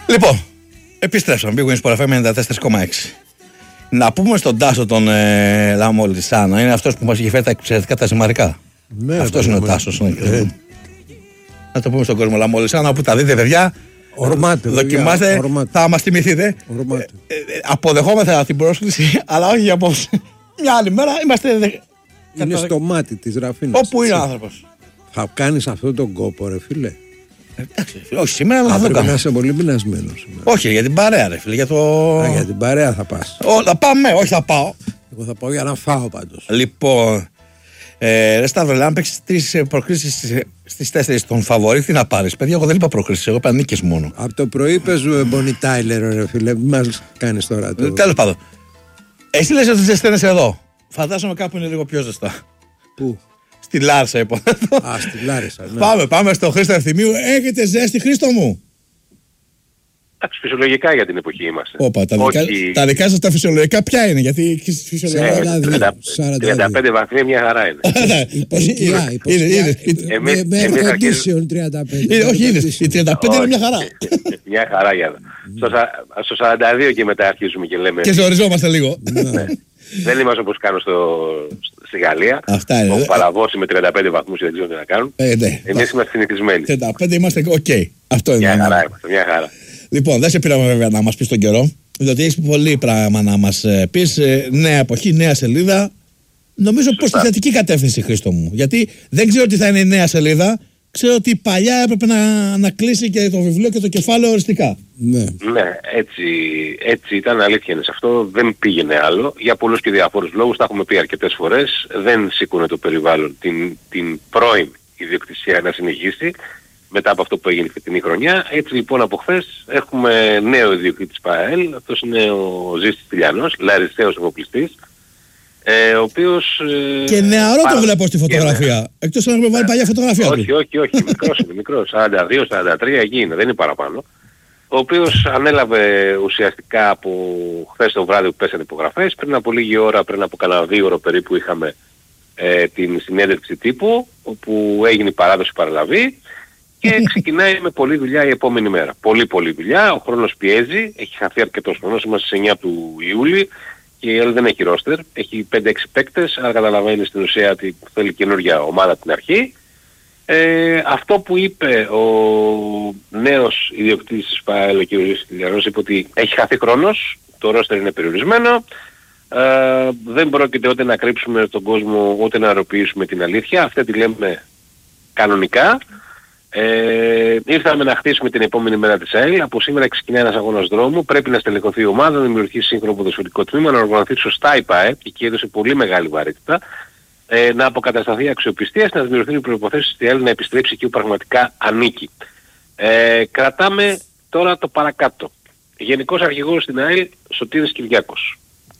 Λοιπόν, επιστρέψαμε. Big Wins Sport FM 94,6. Να πούμε στον Τάσο τον Λαμολισάνο, είναι αυτός που μας είχε φέρει τα εξαιρετικά τα ζυμαρικά. Ναι, αυτός είναι ο Τάσος. Να το πούμε στον κόσμο Λαμολισάνο, που τα δείτε, παιδιά. Ορμάτε, δοκιμάστε, θα μας θυμηθείτε. Αποδεχόμεθα την πρόσκληση, αλλά όχι για απόψε. Μια άλλη μέρα είμαστε. Είναι στο μάτι της Ραφίνας. Όπου είναι ο άνθρωπος. Θα κάνεις αυτόν τον κόπο, ρε φίλε. Εντάξει, όχι, σήμερα δεν θα το κάνω. Πρέπει να είσαι πολύ πεινασμένος. Όχι, για την παρέα, ρε φίλε. Για την παρέα θα πας. Θα πάμε, όχι θα πάω. Εγώ θα πάω για να φάω πάντως. Λοιπόν, ρε Σταύρο, αν παίξεις 3 προκρίσεις στις 4 των φαβορί, τι να πάρεις? Παιδιά, εγώ δεν είπα προκρίσεις, εγώ είπα νίκες μόνο. Από το πρωί πες Bonnie Tyler, ρε φίλε, μην μας κάνεις τώρα. Τέλος πάντων. Εσύ λες ότι ζεσταίνεσαι εδώ. Φαντάζομαι κάπου είναι λίγο πιο ζεστά. Πού? Στη Λάρισα, υποθέτω. Στη Λάρισα, ναι. Πάμε στο Χρήστο Ευθυμίου. Έχετε ζέστη, Χρήστο μου? Εντάξει, φυσιολογικά για την εποχή είμαστε. Όπα, τα δικά σας τα φυσιολογικά ποια είναι? Γιατί φυσιολογικά 35 βαθμοί μια χαρά είναι. Με air condition 35. Όχι, είδες, οι 35 είναι μια χαρά. Μια χαρά για στο 42 και μετά αρχίζουμε και λέμε. Και ζοριζόμαστε λίγο. Δεν είμαστε όπως κάνουν στη Γαλλία. Αυτά είναι. Όπου παραβώσει με 35 βαθμούς και δεν ξέρουν τι να κάνουν. Εμείς είμαστε συνηθισμένοι. 35 είμαστε οκ. Αυτό είναι. Μια χαρά είμαστε, μια χαρά. Λοιπόν, δεν σε πήραμε βέβαια να μας πεις τον καιρό, διότι έχεις πολύ πράγμα να μας πεις. Νέα εποχή, νέα σελίδα. Νομίζω προς τη θετική κατεύθυνση, Χρήστο μου. Γιατί δεν ξέρω τι θα είναι η νέα σελίδα. Ξέρω ότι παλιά έπρεπε να κλείσει και το βιβλίο και το κεφάλαιο οριστικά. Ναι, έτσι ήταν, αλήθεια είναι σε αυτό. Δεν πήγαινε άλλο. Για πολλούς και διαφόρους λόγους, τα έχουμε πει αρκετές φορές. Δεν σήκωνε το περιβάλλον την πρώην ιδιοκτησία να συνεχίσει μετά από αυτό που έγινε φετινή χρονιά. Έτσι λοιπόν από χθες έχουμε νέο ιδιοκτήτη ΠΑΕΛ. Αυτός είναι ο Ζήστης Τηλιανός, λαρισαίος εφοπλιστής. Ο οποίος... Και νεαρό το βλέπω στη φωτογραφία. Εκτός αν έχουμε βάλει παλιά φωτογραφία του. Όχι, μικρός, 42-43 εκεί είναι, δεν είναι παραπάνω. Ο οποίος ανέλαβε ουσιαστικά από χθες το βράδυ που πέσανε υπογραφές. Πριν από λίγη ώρα, πριν από κανένα 2 ώρες περίπου είχαμε την συνέντευξη τύπου, όπου έγινε η παράδοση παραλαβή και ξεκινάει με πολλή δουλειά η επόμενη μέρα. Πολύ δουλειά, ο χρόνος πιέζει, έχει χαθεί αρκετός χρόνος, είμαστε στις 9 του Ιούλη. Και η ΕΛ δεν έχει ρόστερ, έχει 5-6 παίκτες, άρα καταλαβαίνει στην ουσία ότι θέλει καινούργια ομάδα από την αρχή. Αυτό που είπε ο νέος ιδιοκτήτης της ΠΑΕΛ, ο κ. Τηλιανός, είπε ότι έχει χαθεί χρόνος, το ρόστερ είναι περιορισμένο, δεν πρόκειται ούτε να κρύψουμε τον κόσμο, ούτε να αεροποιήσουμε την αλήθεια, αυτή τη λέμε κανονικά. Ήρθαμε να χτίσουμε την επόμενη μέρα της ΑΕΛ. Από σήμερα ξεκινάει ένας αγώνας δρόμου. Πρέπει να στελεχωθεί η ομάδα, να δημιουργήσει σύγχρονο ποδοσφαιρικό τμήμα, να οργανωθεί σωστά η ΠΑΕ, και εκεί έδωσε πολύ μεγάλη βαρύτητα. Να αποκατασταθεί η αξιοπιστία, να δημιουργηθούν οι προϋποθέσεις στη ΑΕΛ να επιστρέψει εκεί που πραγματικά ανήκει. Κρατάμε τώρα το παρακάτω. Γενικός αρχηγός στην ΑΕΛ, Σωτήρης Κυριάκος.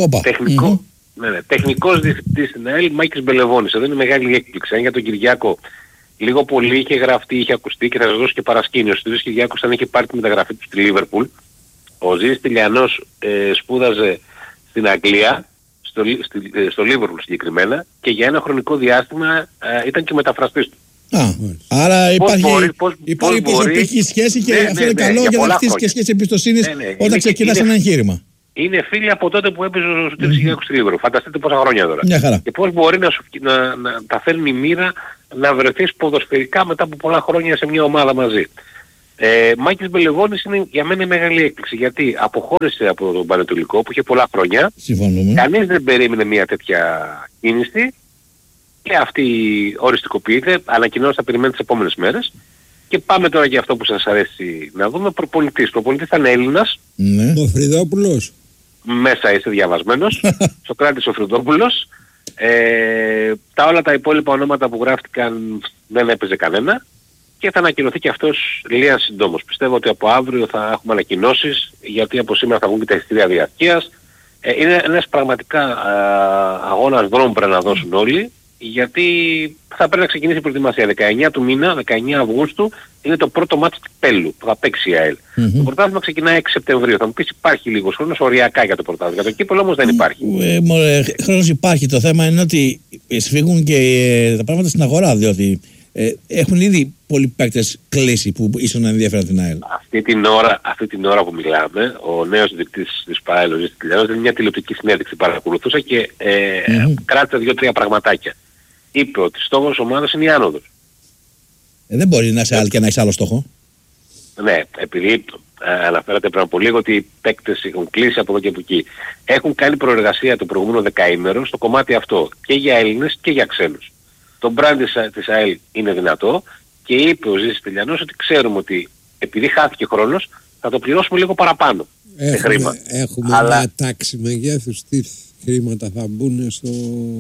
Τεχνικός διευθυντής στην ΑΕΛ, Μάκης Μπελεβώνης. Εδώ είναι μεγάλη έκπληξη. Αν για τον Κυριάκο λίγο πολύ είχε γραφτεί, είχε ακουστεί, και θα σας δώσω και παρασκήνιο. Ο Σωτήρης Κυριάκος, όταν είχε πάρει τη μεταγραφή του στη Λίβερπουλ, ο Ζήστης Τηλιανός σπούδαζε στην Αγγλία, στο Λίβερπουλ συγκεκριμένα, και για ένα χρονικό διάστημα ήταν και μεταφραστής του. Άρα υπάρχει προσωπική σχέση και αυτό είναι καλό για να χτίσεις και σχέση εμπιστοσύνης όταν ξεκινάς ένα εγχείρημα. Είναι φίλοι από τότε που έπαιζε ο Σωτήρης Κυριάκος στη Λίβερπουλ. Φανταστείτε πόσα χρόνια τώρα. Και πώς μπορεί να τα φέρνει η μοίρα να βρεθείς ποδοσφαιρικά μετά από πολλά χρόνια σε μια ομάδα μαζί. Μάκης Μπελεβώνης είναι για μένα μεγάλη έκπληξη, γιατί αποχώρησε από τον Πανετολικό που είχε πολλά χρόνια. Συμφωνούμε. Κανείς δεν περίμενε μια τέτοια κίνηση και αυτή οριστικοποιείται, ανακοινώσει θα περιμένει τις επόμενες μέρες. Και πάμε τώρα για αυτό που σας αρέσει να δούμε, προπονητής. Προπονητής θα είναι Έλληνας. Ναι. Ο Φρυδόπουλος. Μέσα είσαι διαβασμένος. Σοκράτης ο Φρυδόπουλος. Όλα τα υπόλοιπα ονόματα που γράφτηκαν δεν έπαιζε κανένα. Και θα ανακοινωθεί και αυτός λίγα συντόμως. Πιστεύω ότι από αύριο θα έχουμε ανακοινώσεις, γιατί από σήμερα θα βγουν και τα εισιτήρια διαρκείας. Είναι ένας πραγματικά αγώνας δρόμου πρέπει να δώσουν όλοι, γιατί θα πρέπει να ξεκινήσει η προετοιμασία. 19 του μήνα, 19 Αυγούστου, είναι το πρώτο μάτς του Πέλου που θα παίξει η ΑΕΛ. Το πρωτάθλημα ξεκινάει 6 Σεπτεμβρίου. Θα μου πεις υπάρχει λίγος χρόνος οριακά για το πρωτάθλημα. Για το κύπελλο όμως δεν υπάρχει. Χρόνος υπάρχει. Το θέμα είναι ότι σφίγγουν και τα πράγματα στην αγορά, διότι έχουν ήδη πολλοί παίκτες κλείσει που ίσως να ενδιαφέρουν την ΑΕΛ. Αυτή την ώρα που μιλάμε, ο νέος δικτύτης της ΠΑΕΛ, ο Ζήσης Τηλιανός, είναι μια τηλεοπτική συνέντευξη. Παρακολουθούσα και κράτησε 2-3 πραγματάκια. Είπε ότι στόχος της ομάδας είναι η άνοδος. Δεν μπορεί να είσαι ΑΕΛ και να έχεις άλλο στόχο. Ναι, επειδή αναφέρατε πριν από λίγο ότι οι παίκτες έχουν κλείσει από εδώ και από εκεί. Έχουν κάνει προεργασία το προηγούμενο δεκαήμερο στο κομμάτι αυτό και για Έλληνες και για ξένους. Το brand της ΑΕΛ είναι δυνατό και είπε ο Ζήσης Τηλιανός ότι ξέρουμε ότι επειδή χάθηκε χρόνος θα το πληρώσουμε λίγο παραπάνω. Έχουμε μια τάξη μεγέθους, τι χρήματα θα μπουν στο...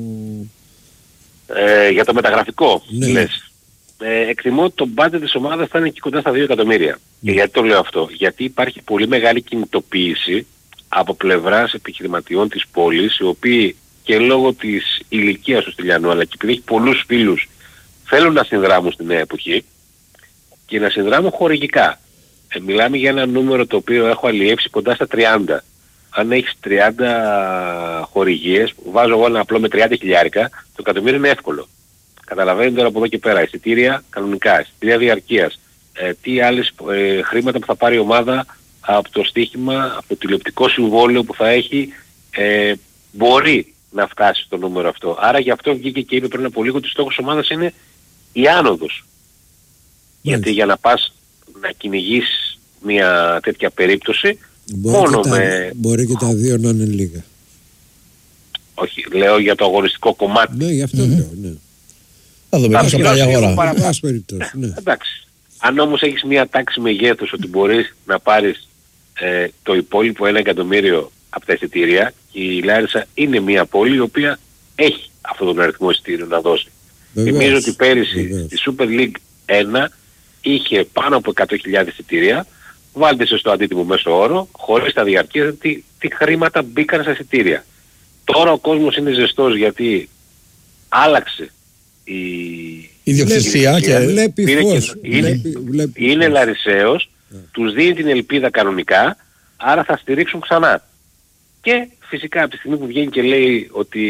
για το μεταγραφικό, ναι. Λες. Εκτιμώ ότι το budget της ομάδας θα είναι εκεί κοντά στα 2 εκατομμύρια. Και γιατί το λέω αυτό? Γιατί υπάρχει πολύ μεγάλη κινητοποίηση από πλευράς επιχειρηματιών της πόλης, οι οποίοι και λόγω της ηλικίας του Στυλιανού, αλλά και επειδή έχει πολλούς φίλους, θέλουν να συνδράμουν στη νέα εποχή και να συνδράμουν χορηγικά. Μιλάμε για ένα νούμερο το οποίο έχω αλλιεύσει κοντά στα 30. Αν έχεις 30 χορηγίες, βάζω εγώ ένα απλό με 30 χιλιάρικα, το εκατομμύριο είναι εύκολο. Καταλαβαίνετε τώρα από εδώ και πέρα, εισιτήρια κανονικά, εισιτήρια διαρκείας, τι άλλες χρήματα που θα πάρει η ομάδα από το στοίχημα, από το τηλεοπτικό συμβόλαιο που θα έχει, μπορεί να φτάσει στο νούμερο αυτό. Άρα γι' αυτό βγήκε και είπε πριν από λίγο ότι στόχος της ομάδας είναι η άνοδος. Γιατί για να πας να κυνηγείς μια τέτοια περίπτωση, μπορεί και τα δύο να είναι λίγα. Όχι, λέω για το αγωνιστικό κομμάτι. Ναι, γι' αυτό λέω, ναι. Θα δούμε πόσο πάει η αγορά. Εντάξει. Αν όμως έχεις μια τάξη μεγέθους ότι μπορείς να πάρεις το υπόλοιπο 1 εκατομμύριο από τα εισιτήρια, και η Λάρισα είναι μια πόλη η οποία έχει αυτόν τον αριθμό εισιτήριων να δώσει. Θυμίζω ότι πέρυσι στη Super League 1 είχε πάνω από 100.000 εισιτήρια, βάλτε στο αντίτιμο μέσο όρο, χωρίς τα διαρκεία, τι χρήματα μπήκαν στα εισιτήρια. Τώρα ο κόσμος είναι ζεστός γιατί άλλαξε η ιδιοκτησία και βλέπει φως. Είναι Λαρισαίος, τους δίνει την ελπίδα κανονικά, άρα θα στηρίξουν ξανά. Και φυσικά από τη στιγμή που βγαίνει και λέει ότι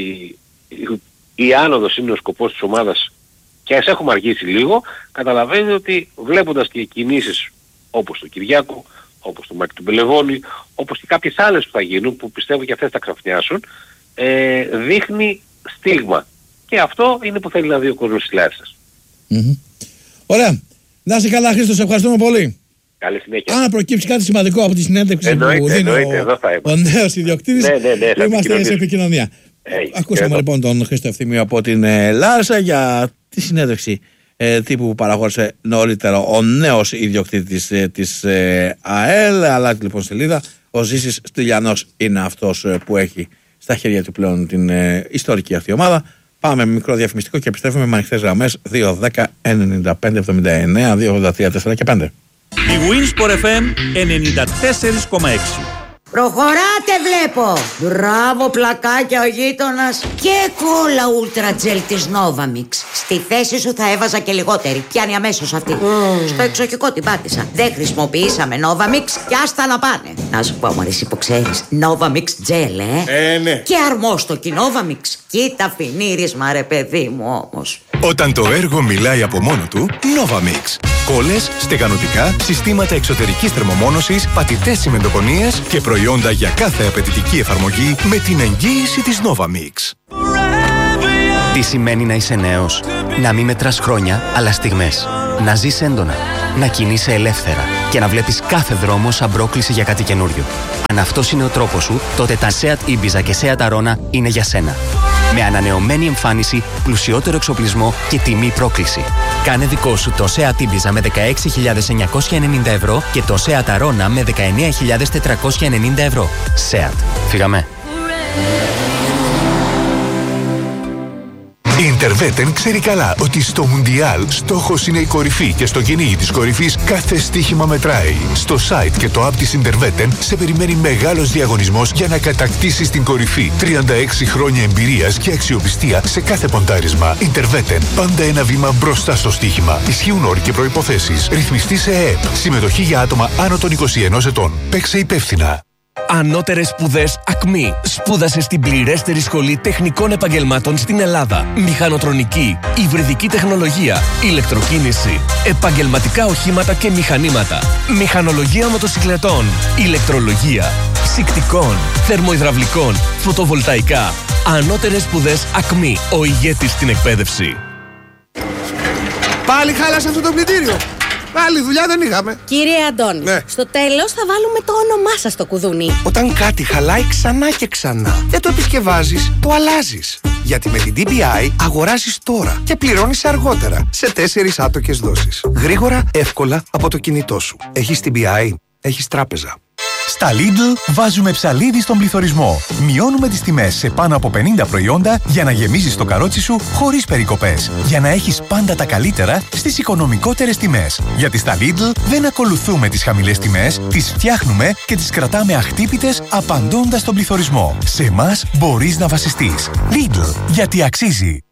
η άνοδος είναι ο σκοπός της ομάδας και ας έχουμε αργήσει λίγο, καταλαβαίνετε ότι βλέποντας και κινήσεις όπως το Κυριάκο, όπως το Μάκη του Μπελεβόνη, όπως και κάποιες άλλες που θα γίνουν, που πιστεύω και αυτές θα ξαφνιάσουν, δείχνει στίγμα. Και αυτό είναι που θέλει να δει ο κόσμος της Λάρισας. Ωραία. Να είσαι καλά, Χρήστο, σε ευχαριστούμε πολύ. Καλή συνέχεια. Αν προκύψει κάτι σημαντικό από τη συνέντευξη που δίνει ο νέος ιδιοκτήτης, είμαστε σε επικοινωνία. Ακούσαμε λοιπόν τον Χρήστο Ευθύμιο από την Λάρισα για τη συνέντευξη τύπου που παραχώρησε νωρίτερα ο νέος ιδιοκτήτης της ΑΕΛ. Αλλάζει λοιπόν σελίδα. Ο Ζήσης Τηλιανός είναι αυτός που έχει στα χέρια του πλέον την ιστορική αυτή ομάδα. Πάμε με μικρό διαφημιστικό και επιστρέφουμε με ανοιχτές γραμμές 2, 10, 95, 79, 2, 83, 4 και 5. Η Winsport FM 94,6. Προχωράτε βλέπω. Μπράβο πλακάκια ο γείτονας. Και κόλλα Ultra Gel της Novamix. Στη θέση σου θα έβαζα και λιγότερη. Πιάνει αμέσως αυτή. Στο εξοχικό την πάτησα. Δεν χρησιμοποιήσαμε Novamix και άστα να πάνε. Να σου πω μωρές που ξέρεις, Novamix Gel ναι. Και αρμόστοκι Novamix. Κοίτα φινίρισμα ρε παιδί μου όμως. Όταν το έργο μιλάει από μόνο του, Novamix. Κόλλες, στεγανοτικά, συστήματα εξωτερικής θερμομόνωσης, πατητές τσιμεντοκονίες και προϊόντα για κάθε απαιτητική εφαρμογή με την εγγύηση της Novamix. Τι σημαίνει να είσαι νέος? Να μην μετράς χρόνια, αλλά στιγμές. Να ζεις έντονα, να κινείσαι ελεύθερα και να βλέπεις κάθε δρόμο σαν πρόκληση για κάτι καινούριο. Αν αυτός είναι ο τρόπος σου, τότε τα Seat Ibiza και Seat Arona είναι για σένα. Με ανανεωμένη εμφάνιση, πλουσιότερο εξοπλισμό και τιμή πρόκληση. Κάνε δικό σου το Seat Ibiza με 16.990 ευρώ και το Seat Arona με 19.490 ευρώ. Seat. Φύγαμε. Η Interveten ξέρει καλά ότι στο Μουντιάλ στόχος είναι η κορυφή και στο κυνήγι της κορυφής κάθε στοίχημα μετράει. Στο site και το app της Interveten σε περιμένει μεγάλος διαγωνισμός για να κατακτήσεις την κορυφή. 36 χρόνια εμπειρίας και αξιοπιστία σε κάθε ποντάρισμα. Interveten. Πάντα ένα βήμα μπροστά στο στοίχημα. Ισχύουν όροι και προϋποθέσεις. Ρυθμιστή σε ΕΕΠ. Συμμετοχή για άτομα άνω των 21 ετών. Παίξε υπεύθυνα. Ανώτερες σπουδές ΑΚΜΗ. Σπούδασε στην πληρέστερη σχολή τεχνικών επαγγελμάτων στην Ελλάδα. Μηχανοτρονική, υβριδική τεχνολογία, ηλεκτροκίνηση, επαγγελματικά οχήματα και μηχανήματα, μηχανολογία μοτοσυκλετών, ηλεκτρολογία, ψυκτικών, θερμοϊδραυλικών, φωτοβολταϊκά. Ανώτερες σπουδές ΑΚΜΗ. Ο ηγέτης στην εκπαίδευση. Πάλι χάλασε αυτό το πλυντήριο. Άλλη δουλειά δεν είχαμε. Κύριε Αντώνη, ναι. Στο τέλος θα βάλουμε το όνομά σας στο κουδούνι. Όταν κάτι χαλάει ξανά και ξανά, δεν το επισκευάζεις, το αλλάζεις. Γιατί με την DBI αγοράζεις τώρα και πληρώνεις αργότερα σε 4 άτοκες δόσεις. Γρήγορα, εύκολα από το κινητό σου. Έχεις DBI, έχεις τράπεζα. Στα Lidl βάζουμε ψαλίδι στον πληθωρισμό. Μειώνουμε τις τιμές σε πάνω από 50 προϊόντα για να γεμίζεις το καρότσι σου χωρίς περικοπές. Για να έχεις πάντα τα καλύτερα στις οικονομικότερες τιμές. Γιατί στα Lidl δεν ακολουθούμε τις χαμηλές τιμές, τις φτιάχνουμε και τις κρατάμε αχτύπητες απαντώντας στον πληθωρισμό. Σε εμάς μπορείς να βασιστείς. Lidl, γιατί αξίζει.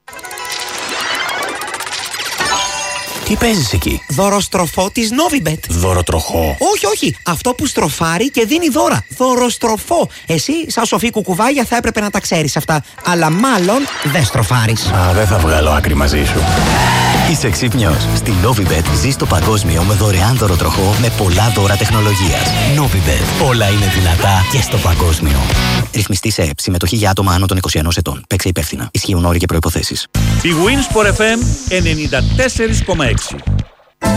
Τι παίζεις εκεί? Δωροστροφό της Novibet. Δωροτροχό? Όχι. Αυτό που στροφάρει και δίνει δώρα. Δωροστροφό. Εσύ, σαν σοφή κουκουβάγια, θα έπρεπε να τα ξέρεις αυτά. Αλλά μάλλον δεν στροφάρεις. Δεν θα βγάλω άκρη μαζί σου. Είσαι ξύπνιος. Στη Novibet ζεις το παγκόσμιο με δωρεάν δωροτροχό με πολλά δώρα τεχνολογίας. Novibet. Όλα είναι δυνατά και στο παγκόσμιο. Ρυθμιστή σε ΕΕΠ. Συμμετοχή για άτομα άνω των 21 ετών. Παίξε υπεύθυνα. Ισχύουν όροι και προϋποθέσεις. Η Winsport FM 94,6.